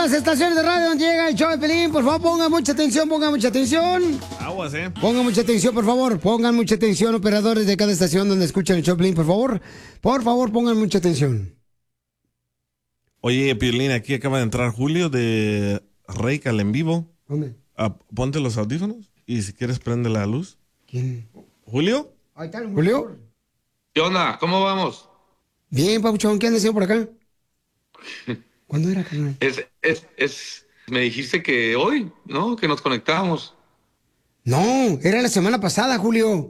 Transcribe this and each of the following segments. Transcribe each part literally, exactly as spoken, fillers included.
las estaciones de radio donde llega el show de Pelín. Por favor, pongan mucha atención, pongan mucha atención. Aguas, eh. Pongan mucha atención, por favor. Pongan mucha atención, operadores de cada estación donde escuchan el show de Pelín, por favor. Por favor, pongan mucha atención. Oye, Piolín, aquí acaba de entrar Julio de Reikal en vivo. ¿Dónde? Ah, ponte los audífonos y si quieres prende la luz. ¿Quién? ¿Julio? Ahí está, ¿Julio? ¿Qué onda? ¿Cómo vamos? Bien, papuchón, ¿qué andas haciendo por acá? ¿Cuándo era, carnal? Es, es, es, me dijiste que hoy, ¿no? Que nos conectábamos. No, era la semana pasada, Julio.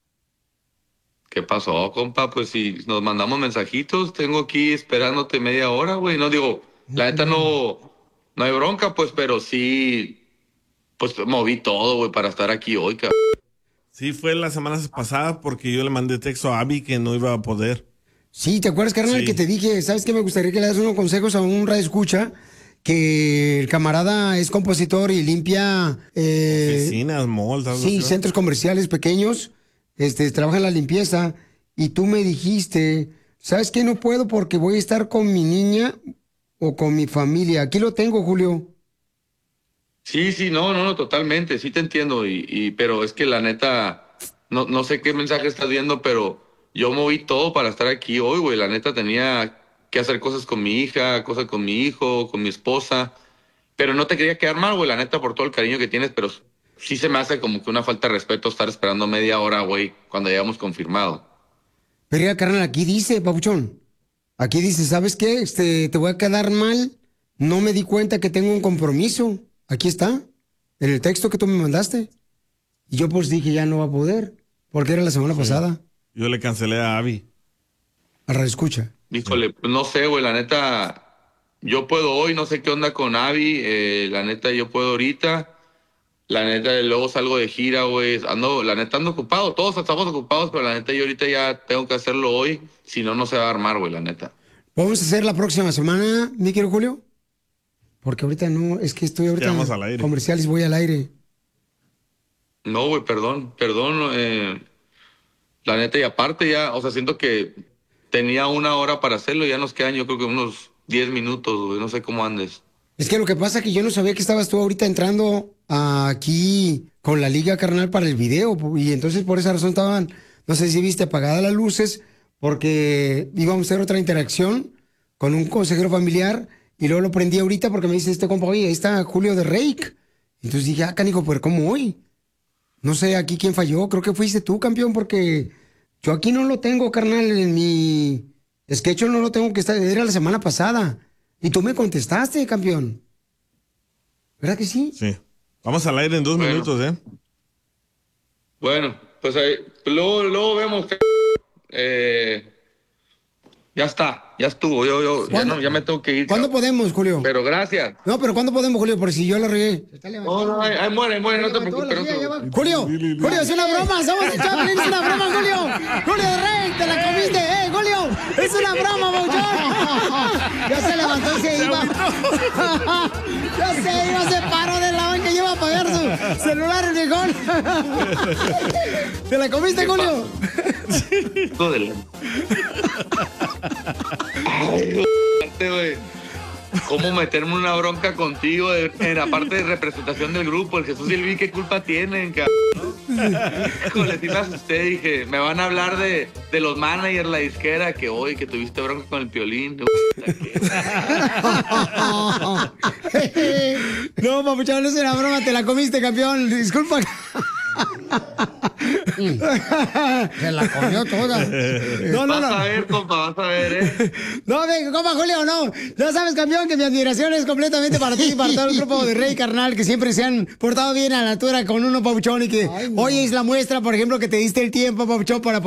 ¿Qué pasó, compa? Pues si nos mandamos mensajitos, tengo aquí esperándote media hora, güey. No digo, la neta no, no hay bronca, pues, pero sí, pues moví todo, güey, para estar aquí hoy, cabrón. Sí, fue la semana pasada porque yo le mandé texto a Abby que no iba a poder. Sí, ¿te acuerdas, carnal, Sí. que te dije, ¿sabes qué? Me gustaría que le das unos consejos a un radio escucha, que el camarada es compositor y limpia... Eh, Oficinas, malls, algo sí, así. centros comerciales pequeños, este, trabaja en la limpieza, y tú me dijiste, ¿sabes qué? No puedo porque voy a estar con mi niña o con mi familia. Aquí lo tengo, Julio. Sí, sí, no, no, no, totalmente, sí te entiendo, y, y pero es que la neta, no, no sé qué mensaje estás viendo, pero yo moví todo para estar aquí hoy, güey, la neta tenía que hacer cosas con mi hija, cosas con mi hijo, con mi esposa, pero no te quería quedar mal, güey, la neta, por todo el cariño que tienes, pero sí se me hace como que una falta de respeto estar esperando media hora, güey, cuando ya habíamos confirmado. Pero ya, carnal, aquí dice, papuchón, aquí dice, ¿sabes qué? Este, te voy a quedar mal, no me di cuenta que tengo un compromiso. Aquí está, en el texto que tú me mandaste. Y yo pues dije, ya no va a poder, porque era la semana Sí. pasada. Yo le cancelé a Abby. A radio escucha. Híjole, pues no sé, güey, la neta, yo puedo hoy, no sé qué onda con Abby, eh, la neta, yo puedo ahorita, la neta, luego salgo de gira, güey, ando, la neta, ando ocupado, todos estamos ocupados, pero la neta, yo ahorita ya tengo que hacerlo hoy, si no, no se va a armar, güey, la neta. ¿Vamos a hacer la próxima semana, mi querido Julio? Porque ahorita no, es que estoy ahorita vamos al aire. comerciales, voy al aire. No, güey, perdón, perdón, eh, la neta, y aparte ya, o sea, siento que tenía una hora para hacerlo, ya nos quedan, yo creo que unos diez minutos, güey, no sé cómo andes. Es que lo que pasa es que yo no sabía que estabas tú ahorita entrando aquí con la liga, carnal, para el video. Y entonces por esa razón estaban, no sé si viste, apagadas las luces, porque íbamos a hacer otra interacción con un consejero familiar. Y luego lo prendí ahorita porque me dice este compa, oye, ahí está Julio de Reik. Entonces dije, ah, canijo, pero ¿cómo hoy? No sé aquí quién falló, creo que fuiste tú, campeón, porque yo aquí no lo tengo, carnal, en mi sketch no lo tengo que estar, era la semana pasada. Y tú me contestaste, campeón. ¿Verdad que sí? Sí. Vamos al aire en dos Bueno. minutos, ¿eh? Bueno, pues ahí, luego, luego vemos que... Eh, ya está, ya estuvo, yo, yo ya, ¿Cuándo? no, ya me tengo que ir. ¿Cuándo cabrón. podemos, Julio? Pero gracias. No, pero ¿cuándo podemos, Julio? Por si yo lo regué. No, no, ahí, ahí muere, muere, no te preocupes. no te preocupes. Julio, Julio, es una broma, somos el Chaplin, es una broma, Julio. Julio de Rey, te la comiste, eh, Julio, es una broma, Bauchón. Ya se levantó y se iba. Ya se iba, se paró de la banca y iba a apagar su celular, el viejón. ¿Te la comiste, Julio? Hijo de la- Ay, güey. ¿Cómo meterme una bronca contigo de- en la parte de representación del grupo? El Jesús y el Vi, ¿qué culpa tienen, cabrón? Híjole, sí me asusté, dije, me van a hablar de, de los managers, la disquera, que hoy, que tuviste bronca con el Piolín. No, papuchón, no es una broma, te la comiste, campeón. Disculpa. Se la comió toda. No, no, Vas a no. ver, compa, vas a ver, ¿eh? No, venga, compa Julio, no. Ya sabes, campeón, que mi admiración es completamente para ti y para todo el grupo de Rey, carnal, que siempre se han portado bien a la altura con uno, papuchón, y que hoy es la muestra, por ejemplo, que te diste el tiempo, papuchón, para